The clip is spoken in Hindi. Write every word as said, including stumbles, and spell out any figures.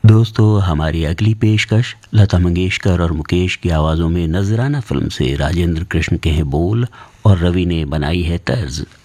दोस्तों, हमारी अगली पेशकश लता मंगेशकर और मुकेश की आवाज़ों में नजराना फिल्म से राजेंद्र कृष्ण के हैं बोल और रवि ने बनाई है तर्ज।